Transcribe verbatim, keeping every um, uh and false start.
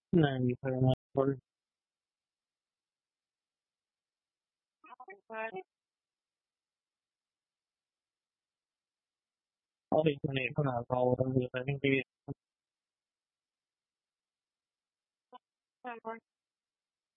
ninety percent for có thể cho nên có là cầu trong việc là những cái